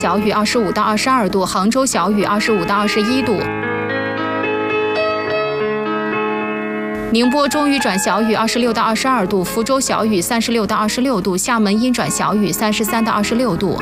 小雨25到22度，杭州小雨25到21度。宁波中雨转小雨26到22度，福州小雨36到26度，厦门阴转小雨33到26度。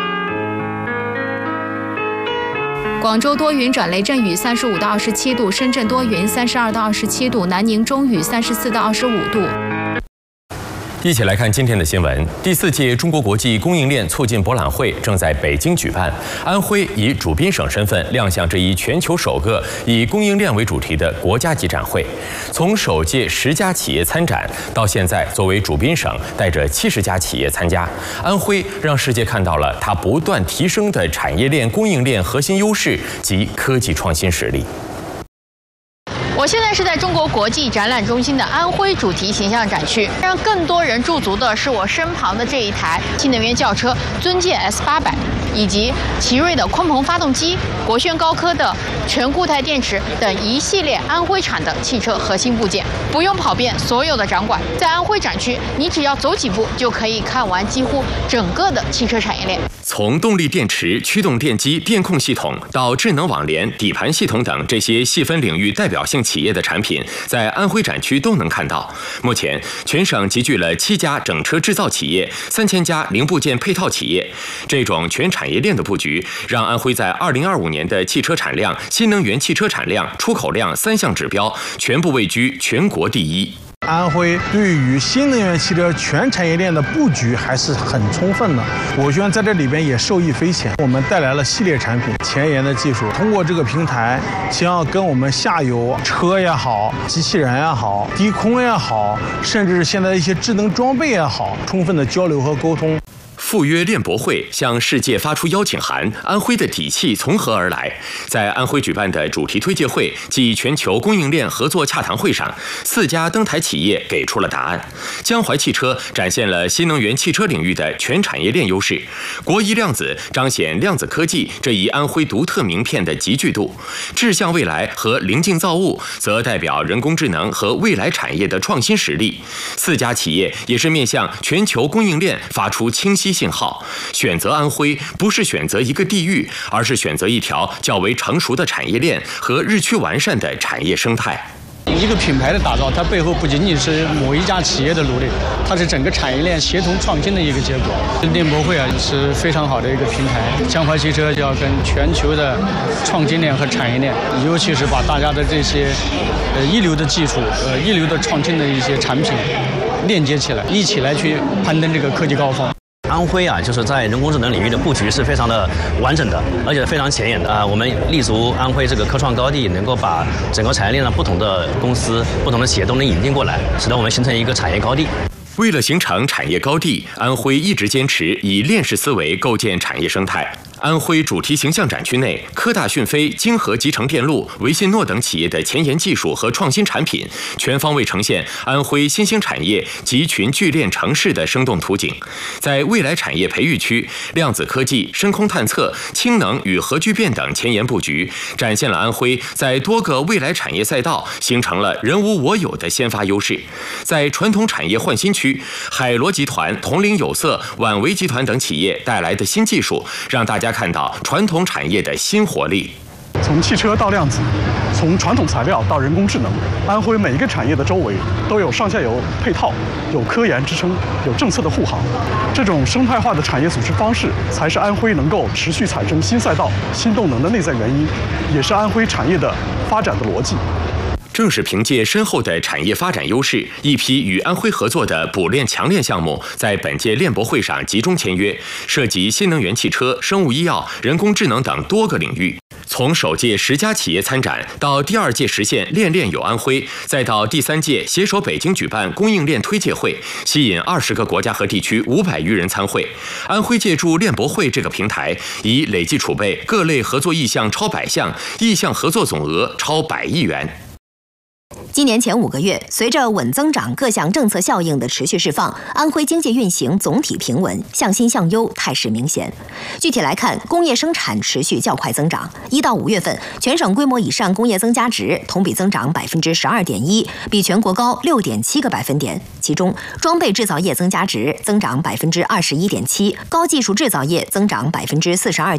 广州多云转雷阵雨35到27度，深圳多云32到27度，南宁中雨34到25度。 一起来看今天的新闻。第4届中国国际供应链促进博览会正在北京举办，安徽以主宾省身份亮相这一全球首个以供应链为主题的国家级展会。从首届10家企业参展到现在作为主宾省带着70家企业参加，安徽让世界看到了它不断提升的产业链、供应链核心优势及科技创新实力。 我现在是在中国国际展览中心的安徽主题形象展区，让更多人驻足的是我身旁的这一台新能源轿车尊界 S800，以及奇瑞的鲲鹏发动机、国轩高科的全固态电池等一系列安徽产的汽车核心部件。不用跑遍所有的展馆，在安徽展区，你只要走几步就可以看完几乎整个的汽车产业链。 从动力电池、驱动电机、电控系统到智能网联、底盘系统等这些细分领域代表性企业的产品，在安徽展区都能看到。目前，全省集聚了7家整车制造企业、3000家零部件配套企业。这种全产业链的布局，让安徽在2025年的汽车产量、新能源汽车产量、出口量3项指标全部位居全国第一。 安徽对于新能源汽车全产业链的布局还是很充分的，我觉得在这里边也受益匪浅。我们带来了系列产品、前沿的技术，通过这个平台，想要跟我们下游车也好、机器人也好、低空也好，甚至现在一些智能装备也好，充分的交流和沟通。 赴约链博会向世界发出邀请函，安徽的底气从何而来？在安徽举办的主题推介会暨全球供应链合作洽谈会上，4家登台企业给出了答案。江淮汽车展现了新能源汽车领域的全产业链优势，国医量子彰显量子科技这一安徽独特名片的集聚度，志向未来和临近造物则代表人工智能和未来产业的创新实力。4家企业也是面向全球供应链发出清晰信号，选择安徽不是选择一个地域，而是选择一条较为成熟的产业链和日趋完善的产业生态。 一个品牌的打造，它背后不仅仅是某一家企业的努力，它是整个产业链协同创新的一个结果。链博会是非常好的一个平台，江淮汽车就要跟全球的创新链和产业链，尤其是把大家的这些一流的技术、一流的创新的一些产品链接起来，一起来去攀登这个科技高峰。 安徽就是在人工智能领域的布局是非常的完整的，而且非常前沿的我们立足安徽这个科创高地，能够把整个产业链上不同的公司、不同的企业都能引进过来，使得我们形成一个产业高地。 为了形成产业高地，安徽一直坚持以链式思维构建产业生态。安徽主题形象展区内，科大讯飞、京河集成电路、维信诺等企业的前沿技术和创新产品，全方位呈现安徽新兴产业集群聚链城市的生动图景。在未来产业培育区，量子科技、深空探测、氢能与核聚变等前沿布局，展现了安徽在多个未来产业赛道形成了人无我有的先发优势。在传统产业换新区，海螺集团、铜陵有色、晚维集团等企业带来的新技术，让大家看到传统产业的新活力。 从汽车到量子，从传统材料到人工智能，安徽每一个产业的周围都有上下游配套，有科研支撑，有政策的护航。这种生态化的产业组织方式，才是安徽能够持续产生新赛道、新动能的内在原因，也是安徽产业的发展的逻辑。 正是凭借深厚的产业发展优势，一批与安徽合作的补链强链项目在本届链博会上集中签约，涉及新能源汽车、生物医药、人工智能等多个领域。从首届10家企业参展，到第2届实现链链有安徽，再到第3届携手北京举办供应链推介会，吸引20个国家和地区500余人参会。安徽借助链博会这个平台，已累计储备各类合作意向超100项，意向合作总额超100亿元。 今年前5个月，随着稳增长各项政策效应的持续释放，安徽经济运行总体平稳，向新向优态势明显。具体来看，工业生产持续较快增长，1到5月份，全省规模以上工业增加值同比增长12.1%，比全国高6.7个百分点。其中，装备制造业增加值增长21.7%，高技术制造业增长42.1%。